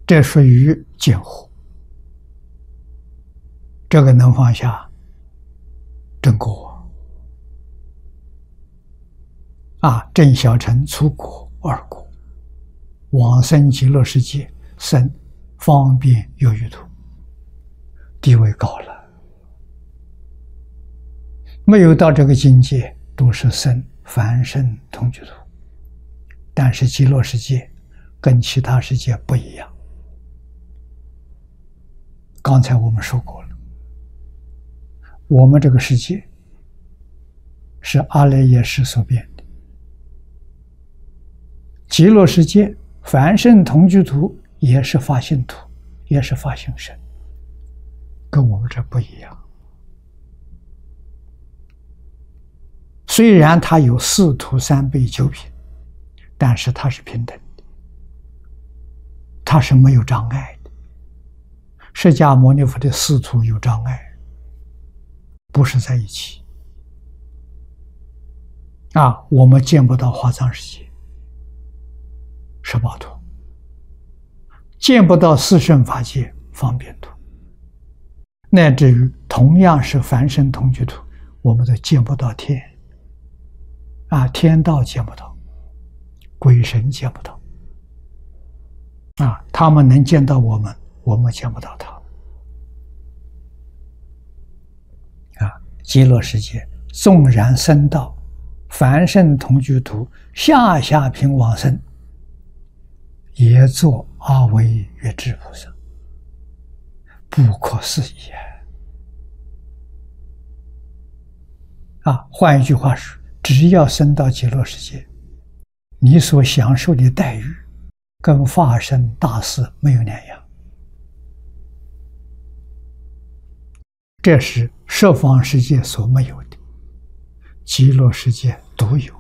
这属于见惑，这个能放下正果正小乘粗果二果，往生极乐世界生方便有余土，地位高了。没有到这个境界，都是生凡圣同居土。但是极乐世界跟其他世界不一样。刚才我们说过了，我们这个世界是阿赖耶识所变的，极乐世界凡圣同居土也是发性土，也是发性身，跟我们这不一样。虽然它有四土三辈九品，但是它是平等的，它是没有障碍的。释迦牟尼佛的四土有障碍，不是在一起我们见不到华藏世界18土，见不到四圣法界方便土，乃至于同样是凡圣同居土，我们都见不到天天道见不到，鬼神见不到他们能见到我们，我们见不到他极乐世界纵然升到凡圣同居土下下品往生，也作阿惟越致菩萨，不可思议换一句话说，只要升到极乐世界，你所享受的待遇跟化身大士没有两样。这是十方世界所没有的，极乐世界独有。